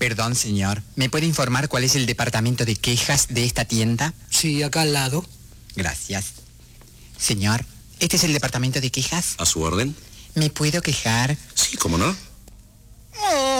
Perdón, señor. ¿Me puede informar cuál es el departamento de quejas de esta tienda? Sí, acá al lado. Gracias. Señor, ¿este es el departamento de quejas? ¿A su orden? ¿Me puedo quejar? Sí, ¿cómo no?